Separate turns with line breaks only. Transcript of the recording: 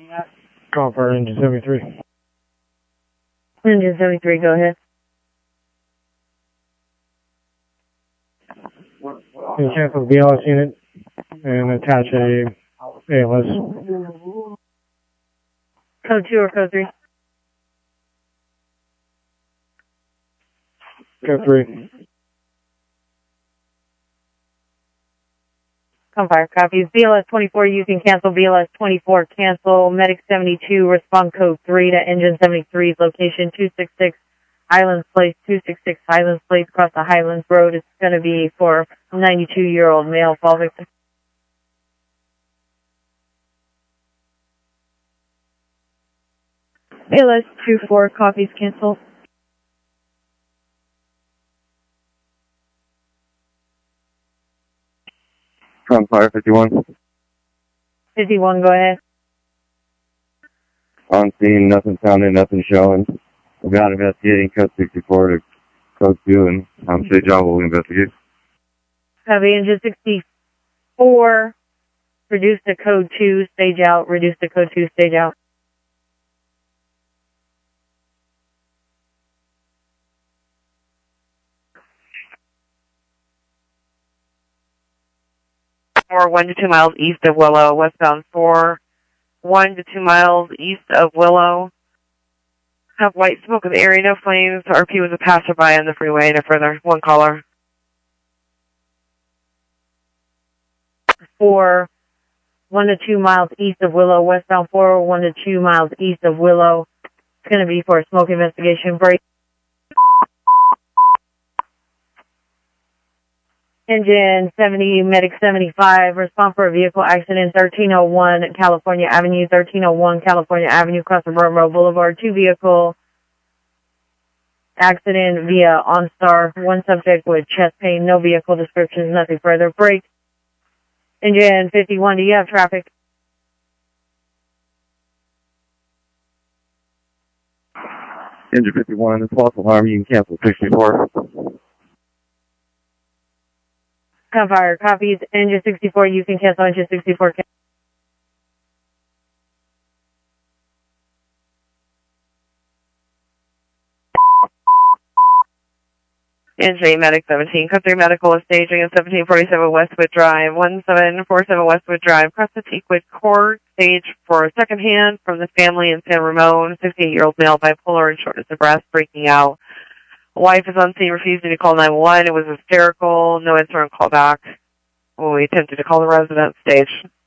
Call for engine 73.
Engine 73, go ahead.
Cancel the BLS unit and attach a ALS.
Code 2 or code 3?
Code 3.
Fire copies. BLS 24, you can cancel. BLS 24, cancel. Medic 72, respond code 3 to engine 73's location 266 Highlands Place, 266 Highlands Place, across the Highlands Road. It's going to be for a 92-year-old male fall victim. BLS 24, copies, cancel.
Fire 51.
51, go ahead.
On scene, nothing sounding, nothing showing. We've got investigating code 64 to code 2, and state job will investigate.
Copy, engine 64, reduce to code 2, stage out, reduce to code 2, stage out. For 1 to 2 miles east of Willow, westbound 4, 1 to 2 miles east of Willow. Have white smoke in the area, no flames. RP was a passerby on the freeway, no further. One caller. 4, 1 to 2 miles east of Willow, westbound 4, 1 to 2 miles east of Willow. It's going to be for a smoke investigation. Break. Engine 70, Medic 75, respond for a vehicle accident, 1301 California Avenue, 1301 California Avenue, across the Monroe Boulevard. 2 vehicle accident via OnStar. 1 subject with chest pain, no vehicle descriptions, nothing further. Break. Engine 51, do you have traffic?
Engine 51, it's false alarm, you can cancel 64.
Fire copies. Engine 64, you can cancel. Engine 64. Engine Medic 17, code 3 medical is staging at 1747 Westwood Drive, 1747 Westwood Drive, across the Teakwood Court, stage for a second hand from the family in San Ramon, 68-year-old male, bipolar and shortness of breath, breaking out. Wife is on scene, refusing to call 911. It was hysterical. No answer on call back. Well, we attempted to call the resident. Stage.